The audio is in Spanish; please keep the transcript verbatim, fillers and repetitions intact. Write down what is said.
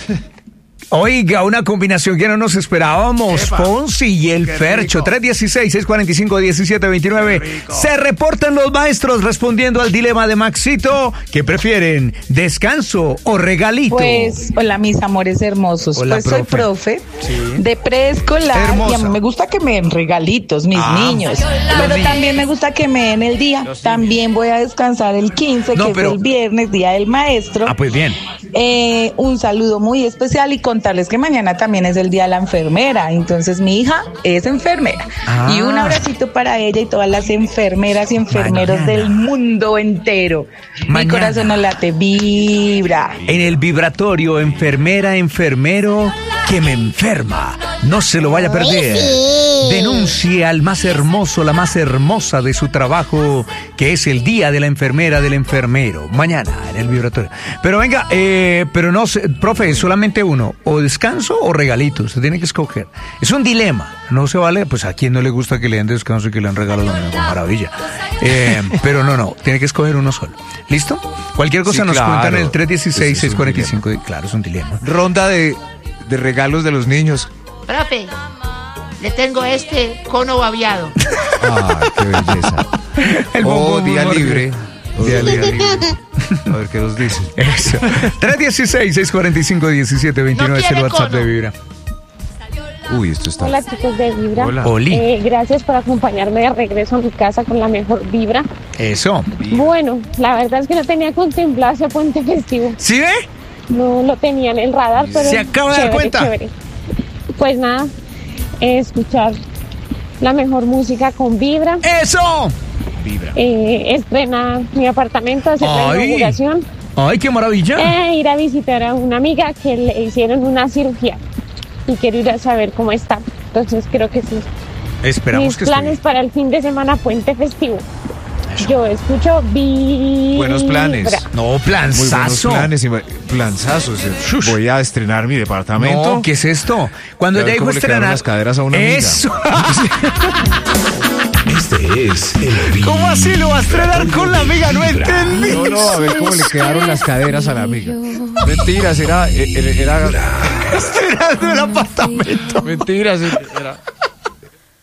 Oiga, una combinación que no nos esperábamos. Epa, Fonsi y el Fercho. tres uno seis, seis cuatro cinco, uno siete dos nueve. Se reportan los maestros respondiendo al dilema de Maxito. ¿Qué prefieren? ¿Descanso o regalito? Pues, hola mis amores hermosos. Hola, pues profe. soy profe Sí. de preescolar. Hermosa. Y a mí me gusta que me den regalitos, mis Ah, niños. Pero niños. también me gusta que me den el día. También voy a descansar el quince, No, que pero- es el viernes, Día del Maestro. Ah, pues bien. Eh, un saludo muy especial y contarles que mañana también es el día de la enfermera. Entonces mi hija es enfermera. Ah. Y un abracito para ella y todas las enfermeras y enfermeros Mañana. del mundo entero. Mi Mañana. corazón no late, vibra. En el vibratorio, enfermera, enfermero, que me enferma. No se lo vaya a perder. Denuncie al más hermoso, la más hermosa de su trabajo, que es el día de la enfermera, del enfermero. Mañana, en el vibratorio. Pero venga, eh, pero no sé, profe, es solamente uno. O descanso o regalito. Usted tiene que escoger. Es un dilema. No se vale, pues a quien no le gusta que le den descanso y que le den regalos. Maravilla. Eh, pero no, no. Tiene que escoger uno solo. ¿Listo? Cualquier cosa Sí, nos claro. cuentan en el tres uno seis, Ese es seis un cuatro cinco. Claro, es un dilema. Ronda de, de regalos de los niños. Profe, le tengo este cono babeado. Ah, qué belleza. El O bombón día muy libre. O día libre. A ver qué nos dicen. Eso. tres uno seis, seis cuatro cinco, uno siete dos nueve No es el quiere WhatsApp cono. de Vibra. Uy, esto está. Hola chicos de Vibra. Hola. Oli. Eh, gracias por acompañarme de regreso a mi casa con la mejor vibra. Eso. Bueno, la verdad es que no tenía contemplado ese puente festivo. ¿Sí ve? No lo tenía en el radar, pero Se acaba de dar chévere, cuenta. chévere. Pues nada, eh, escuchar la mejor música con Vibra. ¡Eso! Eh, estrena mi apartamento, hacer la Ay. inauguración. ¡Ay, qué maravilla! Eh, ir a visitar a una amiga que le hicieron una cirugía y quiero ir a saber cómo está. Entonces creo que sí. Esperamos Mis que planes esté para el fin de semana puente festivo. Yo escucho Vibra. Buenos planes. bien. No, Muy buenos planzazo. planes y ma- planzazos. Shush. Voy a estrenar mi departamento. No, ¿qué es esto? Cuando Ya ya ven dijo cómo le quedaron estrenar. las caderas a una amiga. Eso. Este es el ¿Cómo así lo va a estrenar con la amiga? No entendí. No, no, a ver cómo le quedaron las caderas a la amiga. Mentiras, era. Era. era Estrenando el apartamento. mentiras, era.